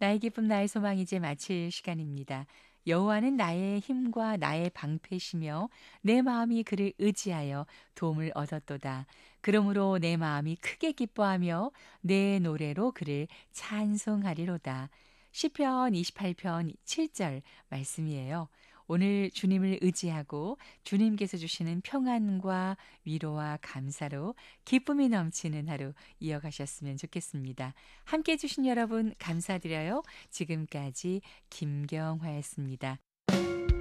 나의 기쁨 나의 소망 이제 마칠 시간입니다. 여호와는 나의 힘과 나의 방패시며 내 마음이 그를 의지하여 도움을 얻었도다. 그러므로 내 마음이 크게 기뻐하며 내 노래로 그를 찬송하리로다. 시편 28편 7절 말씀이에요. 오늘 주님을 의지하고 주님께서 주시는 평안과 위로와 감사로 기쁨이 넘치는 하루 이어가셨으면 좋겠습니다. 함께 해주신 여러분 감사드려요. 지금까지 김경화였습니다.